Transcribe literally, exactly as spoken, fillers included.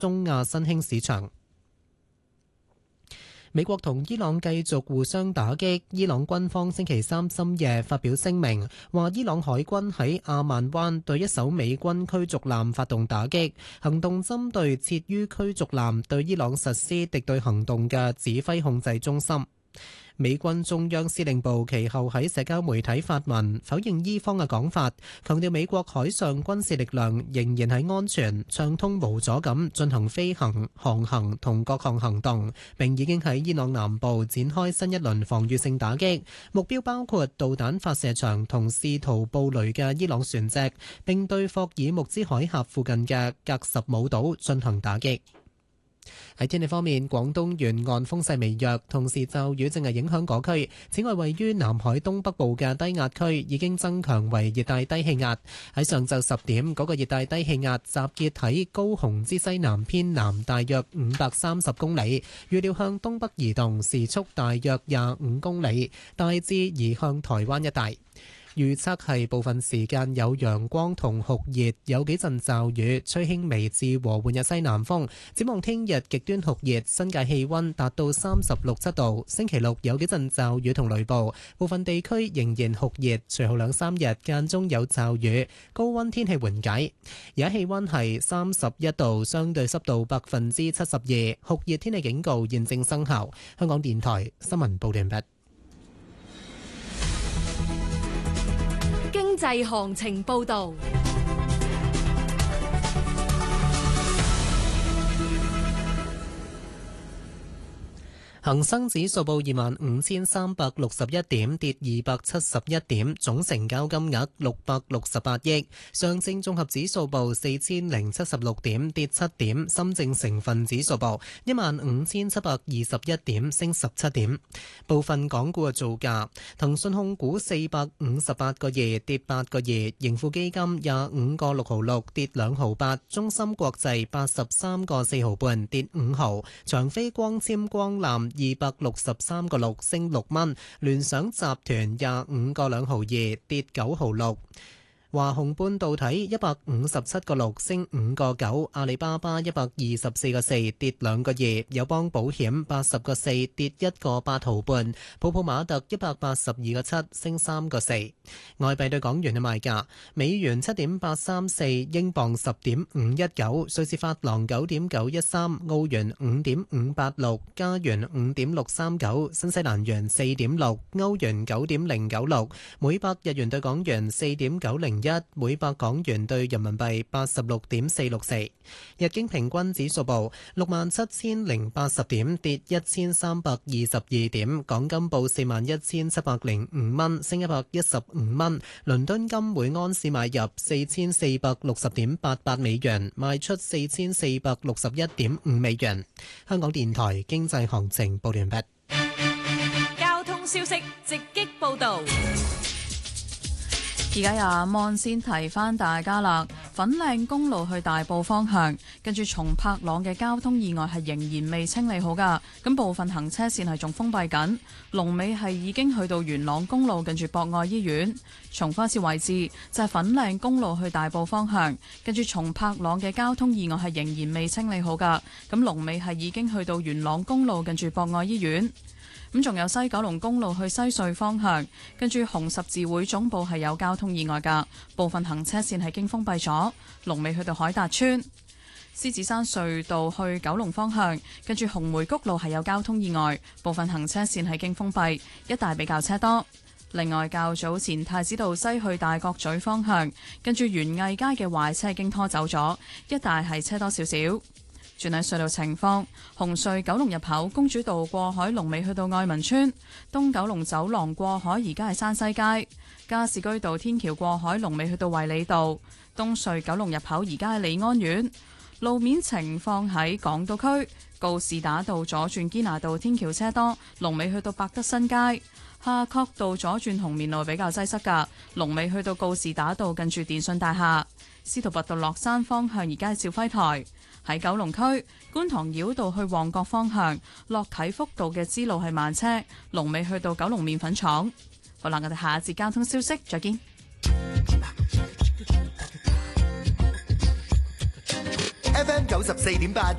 中亞新興市場。美國同伊朗繼續互相打擊，伊朗軍方星期三深夜發表聲明，話伊朗海軍喺阿曼灣對一艘美軍驅逐艦發動打擊，行動針對設於驅逐艦對伊朗實施敵對行動嘅指揮控制中心。美軍中央司令部其後喺社交媒體發文否認伊方嘅講法，強調美國海上軍事力量仍然係安全、暢通無阻咁進行飛行、航行同各項行動，並已經喺伊朗南部展開新一輪防禦性打擊，目標包括導彈發射場同試圖布雷嘅伊朗船隻，並對霍爾木茲海峽附近嘅格什姆島進行打擊。喺天氣方面，廣東沿岸風勢微弱，同時驟雨正係影響嗰區。此外，位於南海東北部嘅低壓區已經增強為熱帶低氣壓。喺上晝十點，嗰、那個熱帶低氣壓集結喺高雄之西南偏南大約五百三十公里，預料向東北移動，時速大約廿五公里，大致移向台灣一帶。預測係部分時間有陽光同酷熱，有幾陣驟雨，吹輕微至和緩嘅西南風。展望聽日極端酷熱，新界氣溫達到三十六七度。星期六有幾陣驟雨同雷暴，部分地區仍然酷熱。隨後兩三日間中有驟雨，高溫天氣緩解。而家氣溫係三十一度，相對濕度百分之七十二，酷熱天氣警告現正生效。香港電台新聞報道完畢。 經濟行情報道。 恒生指數報二萬五千三百六十一點，跌二百七十一點，總成交金額六百六十八億。上證綜合指數報四千零七十六點，跌七點。深證成分指數報一萬五千七百二十一點，升十七點。部分港股嘅造價：騰訊控股四百五十八個二，跌八個二；盈富基金廿五個六毫六，跌兩毫八；中芯國際八十三個四毫半，跌五毫；長飛光纖光纜二百六十三個六，升六蚊；聯想集團廿五個兩毫二，跌九毫六；華虹半導體一百五十七個六，升五個九；阿里巴巴一百二十四個四，跌兩個二；友邦保險八十個四，跌一個八毫半；普普馬特一百八十二個七，升三個四。外幣對港元嘅賣價：美元七點八三四，英鎊十點五一九，瑞士法郎九點九一三，澳元五點五八六，加元五點六三九，新西蘭元四點六，歐元九點零九六，每百日元對港元四點九零一，每百港元對人民幣八十六點四六四。日經平均指數報六萬七千零八十點，跌一千三百二十二點。港金報四萬一千七百零五蚊，升一百一十五蚊。倫敦金每安士買入四千四百六十點八八美元，賣出四千四百六十一點五美元。香港電台經濟行情報完畢。 交通消息直擊報道。 而家有阿 Mon 先提翻大家啦，粉嶺公路去大埔方向，跟住松柏塱嘅交通意外係仍然未清理好噶，咁部分行車線係仲封閉緊。龍尾係已經去到元朗公路，跟住博愛醫院。重複一次位置就係粉嶺公路去大埔方向，跟住松柏塱嘅交通意外係仍然未清理好噶，咁龍尾係已經去到元朗公路，跟住博愛醫院。咁仲有西九龍公路去西隧方向，跟住紅十字會總部係有交通意外㗎，部分行車線係經封閉咗。龍尾去到海達村。獅子山隧道去九龍方向，跟住紅梅谷路係有交通意外，部分行車線係經封閉，一帶比較車多。另外，較早前太子道西去大角咀方向，跟住園藝街嘅壞車經拖走咗，一帶係車多少少。轉喺隧道情況，紅隧九龍入口公主道過海龍尾去到愛民村，東九龍走廊過海而家係山西街，加士居道天橋過海龍尾去到衛理道，東隧九龍入口而家係利安苑。路面情況喺港島區告士打道左轉堅拿道天橋車多，龍尾去到百德新街。夏慤道左轉紅棉路比較擠塞㗎，龍尾去到告士打道近住電信大廈。司徒拔道落山方向而家係兆輝台。喺九龍區觀塘繞道去旺角方向，落啟福道嘅支路係慢車，龍尾去到九龍麵粉廠。好啦，我哋下一節交通消息再見。 F M 九九十四點八